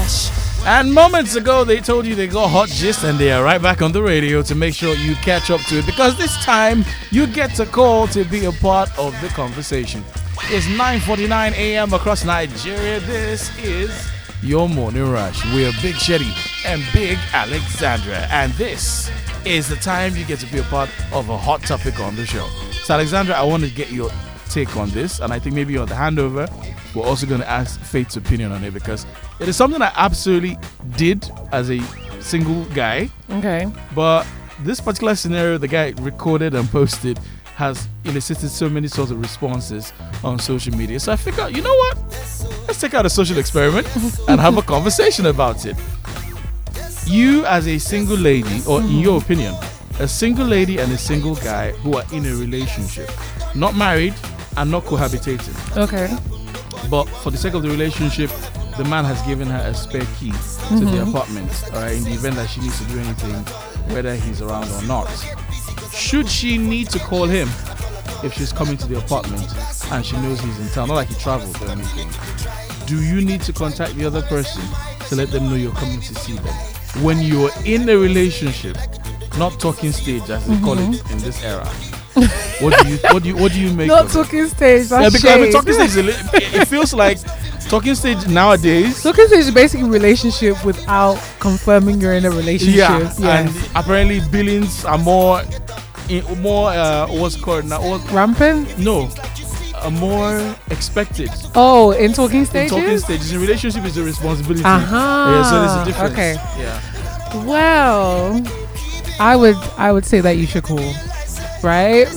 And moments ago, they told you they got hot gist, and they are right back on the radio to make sure you catch up to it, because this time you get to call to be a part of the conversation. It's 9:49 a.m. across Nigeria. This is your morning rush. We're Big Shetty and Big Alexandra, and this is the time you get to be a part of a hot topic on the show. So, Alexandra, I want to get your take on this, and I think maybe on the handover, we're also going to ask Faith's opinion on it, because it is something I absolutely did as a single guy. Okay. But this particular scenario the guy recorded and posted has elicited so many sorts of responses on social media. So I figured, you know what? Let's take out a social experiment and have a conversation about it. You as a single lady, or in your opinion, a single lady and a single guy who are in a relationship, not married and not cohabitating. Okay. But for the sake of the relationship, the man has given her a spare key to the apartment, all right, in the event that she needs to do anything, whether he's around or not. Should she need to call him if she's coming to the apartment and she knows he's in town, not like he traveled or anything? Do you need to contact the other person to let them know you're coming to see them? When you're in a relationship, not talking stage as they call it in this era. What do you make Not of talking stage. That's because I mean, talking stage, it feels like talking stage nowadays. Talking stage is basically a relationship without confirming you're in a relationship. Yeah. And apparently billings are more what's called now? Rampant? No, more expected. Oh, in talking stages? In talking stages. In relationship is a responsibility. Uh-huh. Yeah, so there's a difference. Okay. Yeah. Well, I would say that you should call, right?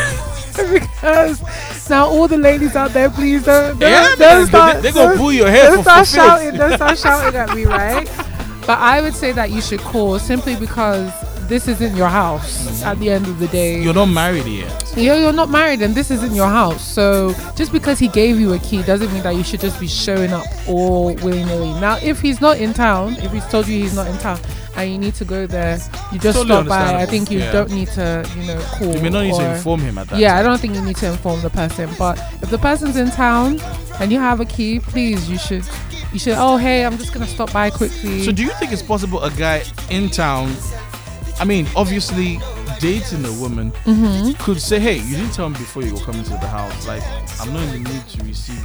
Because now all the ladies out there, please don't start. They're gonna pull your hair. Don't start shouting at me, right? But I would say that you should call simply because this isn't your house. At the end of the day, you're not married yet. You're not married, and this isn't your house. So just because he gave you a key doesn't mean that you should just be showing up all willy-nilly. Now, if he's not in town, if he's told you he's not in town, and you need to go there, you just totally stop by. I think you don't need to, call. You may not need to inform him at that time. I don't think you need to inform the person. But if the person's in town and you have a key, please, you should. Oh, hey, I'm just gonna stop by quickly. So, do you think it's possible a guy in town? I mean, obviously, dating a woman could say, "Hey, you didn't tell me before you were coming to the house. Like, I'm not in the mood to receive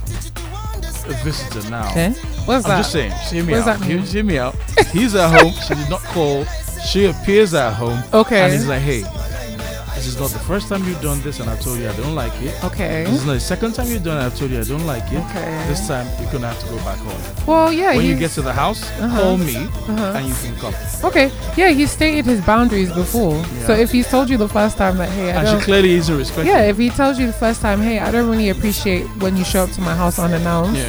a visitor now." Okay. What's that? I'm just saying. Hear me out. That mean? Hear me out. He's at home. She did not call. She appears at home. Okay. And he's like, "Hey, this is not the first time you've done this, and I've told you I don't like it. Okay. This is not the second time you've done it. I've told you I don't like it. Okay. This time you're gonna have to go back home. Well, yeah. When you get to the house, call me, and you can come." Okay. Yeah, he stated his boundaries before. Yeah. So if he's told you the first time that, hey, she clearly isn't respecting. Yeah, if he tells you the first time, hey, I don't really appreciate when you show up to my house unannounced.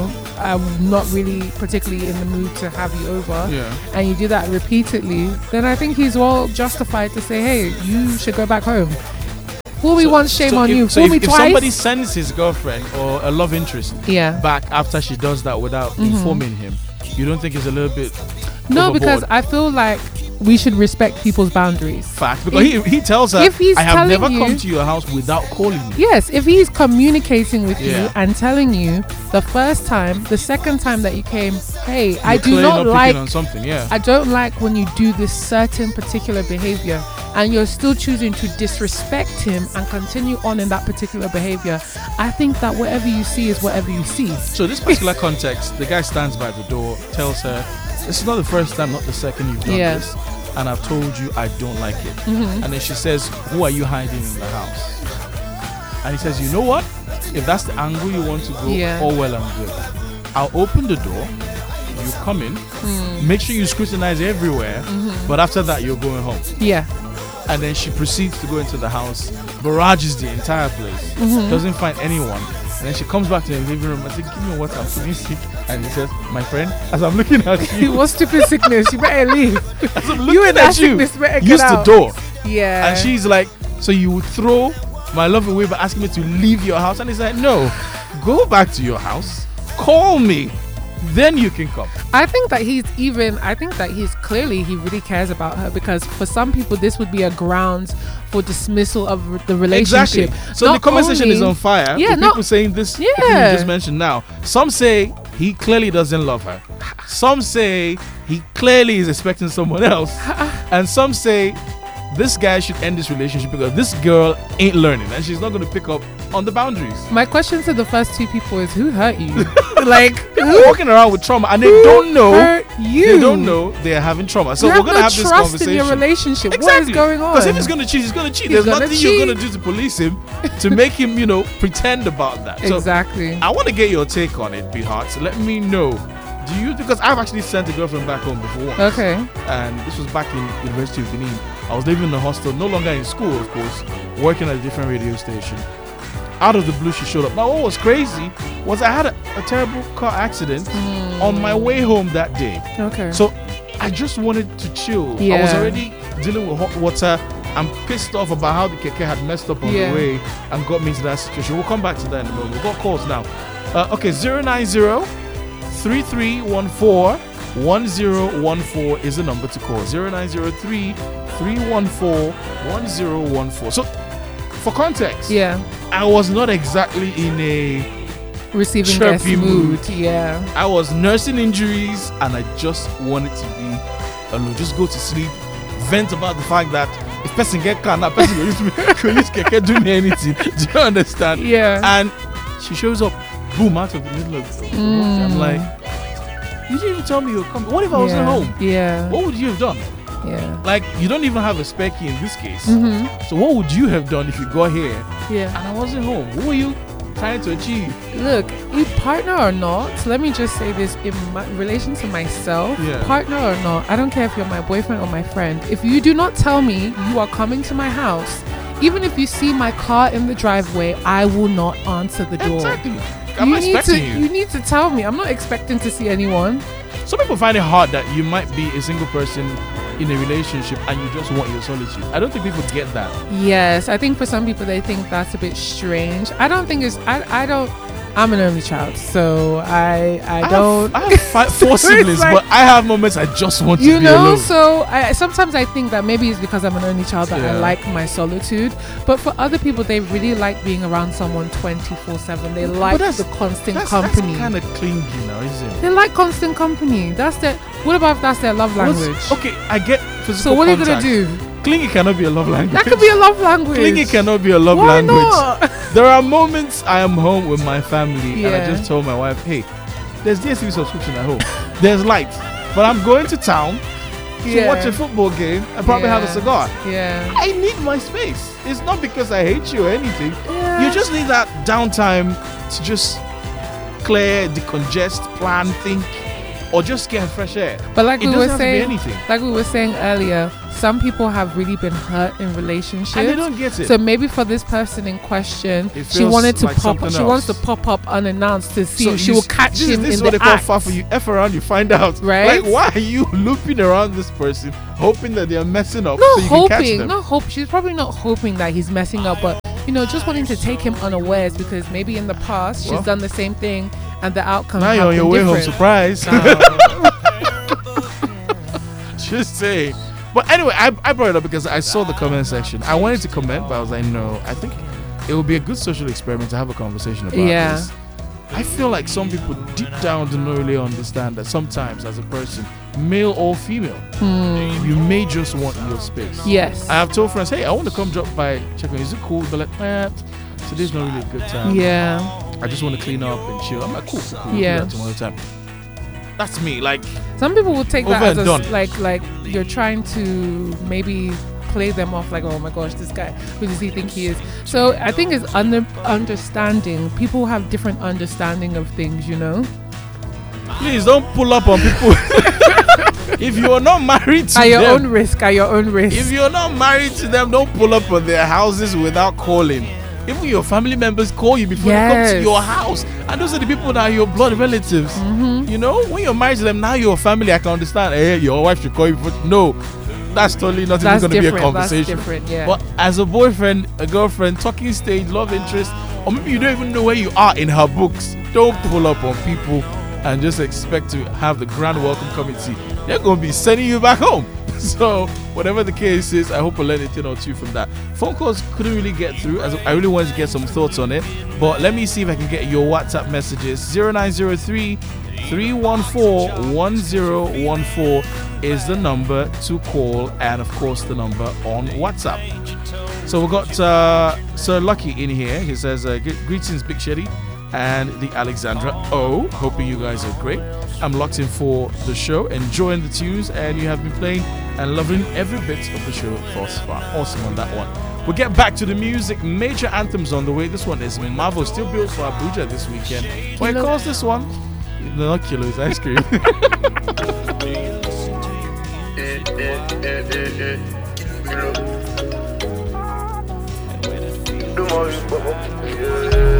I'm not really particularly in the mood to have you over. Yeah. And you do that repeatedly, then I think he's well justified to say, hey, you should go back home. Fool me once, shame on you. Fool me twice. If somebody sends his girlfriend or a love interest back after she does that without informing him, you don't think it's a little bit overboard? Because I feel like we should respect people's boundaries. Fact. Because he tells her, I have never come to your house without calling you. Yes, if he's communicating with you and telling you the first time, the second time that you came, hey, I do not like on something, I don't like when you do this certain particular behavior, and you're still choosing to disrespect him and continue on in that particular behavior. I think that whatever you see is whatever you see. So this particular context, the guy stands by the door, tells her, this is not the first time, not the second you've done this, and I've told you I don't like it. And then she says, who are you hiding in the house? And he says, you know what? If that's the angle you want to go, all well and good. I'll open the door, you come in, make sure you scrutinize everywhere, but after that you're going home. Yeah. And then she proceeds to go into the house, barrages the entire place, doesn't find anyone. And then she comes back to the living room and says, give me water, I'm feeling sick. And he says, my friend, as I'm looking at you. What stupid sickness? You better leave. As I'm looking at you, use the door. Yeah. And she's like, so you would throw my love away by asking me to leave your house? And he's like, no, go back to your house, call me, then you can come. I think that he really cares about her, because for some people this would be a grounds for dismissal of the relationship. Exactly. So the conversation is on fire. Yeah, people saying this you just mentioned now. Some say he clearly doesn't love her. Some say he clearly is expecting someone else. And some say this guy should end this relationship because this girl ain't learning and she's not going to pick up on the boundaries. My question to the first two people is, who hurt you? Like, People walking around with trauma and they don't know. hurt you? They don't know they are having trauma. So you we're going to have this trust conversation. in your relationship. Exactly. What is going on? Because if he's going to cheat, he's going to cheat. He's There's gonna nothing you're going to cheat. do to police him to make him, pretend about that. So Exactly. I want to get your take on it, Beheart. So let me know. Do you? Because I've actually sent a girlfriend back home before once. Okay. And this was back in University of Benin. I was living in a hostel, no longer in school, of course, working at a different radio station. Out of the blue, she showed up. Now, what was crazy was I had a terrible car accident on my way home that day. Okay. So I just wanted to chill. I was already dealing with hot water. I'm pissed off about how the keke had messed up on the way and got me into that situation. We'll come back to that in a moment. We've got calls now. Okay, 090-3314-1014 is the number to call. 0903-314-1014. So, for context, I was not exactly in a receiving guest chirpy mood. mood. Yeah. I was nursing injuries and I just wanted to be alone. Just go to sleep, vent about the fact that if person get car, that person will use keke do me anything. Do you understand? Yeah. And she shows up, boom, out of the middle of the I'm like, you didn't even tell me you were coming. What if I wasn't home? Yeah. What would you have done? Yeah. Like, you don't even have a spare key in this case. So what would you have done if you got here and I wasn't home? What were you trying to achieve? Look, you partner or not, let me just say this in relation to myself, partner or not, I don't care if you're my boyfriend or my friend. If you do not tell me you are coming to my house, even if you see my car in the driveway, I will not answer the door. Exactly. I'm not expecting you. You need to tell me. I'm not expecting to see anyone. Some people find it hard that you might be a single person in a relationship and you just want your solitude. I don't think people get that. Yes, I think for some people they think that's a bit strange. I don't think it's. I don't. I'm an only child, so I don't. I have four siblings, like, but I have moments I just want to be alone. So sometimes I think that maybe it's because I'm an only child that I like my solitude. But for other people, they really like being around someone 24/7. They like the constant company. That's kind of clingy now, isn't it? They like constant company. What about if that's their love language? Okay, I get physical So what contact. are you gonna do? Clingy cannot be a love language. That could be a love language. Clingy cannot be a love Why language. Not? There are moments I am home with my family and I Yeah. just told my wife, hey, there's DSTV subscription at home. There's light. But I'm going to town to watch a football game and probably have a cigar. Yeah. I need my space. It's not because I hate you or anything. Yeah. You just need that downtime to just clear, decongest, plan, think, or just get fresh air. But like It we doesn't were have to be saying, anything. like we were saying earlier, some people have really been hurt in relationships, And they don't get it. So maybe for this person in question, It she feels wanted to like pop. something She wants to else. pop up unannounced to see So if she will catch him this is in what the they call act. faffle. You F around, you find out. Right? Like, why are you looping around this person, hoping that they're messing up Not so you can catch hoping, them? not hope. She's probably not hoping that he's messing up, but just wanting to take him unawares because maybe in the past she's done the same thing and the outcome. Now you're on your way home, different. surprise. No. Just say. But anyway, I brought it up because I saw the comment section. I wanted to comment, but I was like, no, I think it would be a good social experiment to have a conversation about this. I feel like some people deep down do not really understand that sometimes as a person, male or female, you may just want your space. Yes. I have told friends, hey, I want to come drop by, check on you. Is it cool? They're like, today's not really a good time. Yeah. I just want to clean up and chill. I'm like, cool. We'll Yeah. do that tomorrow time. That's me. Like, Some people will take that Over as and done. like you're trying to maybe play them off like, oh my gosh, this guy, who does he think he is? So I think it's understanding. People have different understanding of things, please don't pull up on people. If you are not married to At your them, own risk, at your own risk. if you're not married to them, don't pull up on their houses without calling. Even your family members call you before they come to Yes. your house, and those are the people that are your blood relatives. When you're married to them, now you're family. I can understand. Hey, your wife should call you before. No, that's totally not even That's going to be a different. conversation. That's different, yeah. But as a boyfriend, a girlfriend, talking stage, love interest, or maybe you don't even know where you are in her books, don't pull up on people and just expect to have the grand welcome committee. They're going to be sending you back home. So whatever the case is, I hope I learned a thing or two from that. Phone calls couldn't really get through, as I really wanted to get some thoughts on it. But let me see if I can get your WhatsApp messages. 0903 314 1014 is the number to call, and of course the number on WhatsApp. So we've got Sir Lucky in here. He says, greetings Big Shetty and the Alexandra O. Hoping you guys are great. I'm locked in for the show, enjoying the tunes, and you have been playing and loving every bit of the show thus far. Awesome on that one. We'll get back to the music. Major anthems on the way. This one is Marvel, still built for Abuja this weekend. What he calls this one? No, not kilos, ice cream.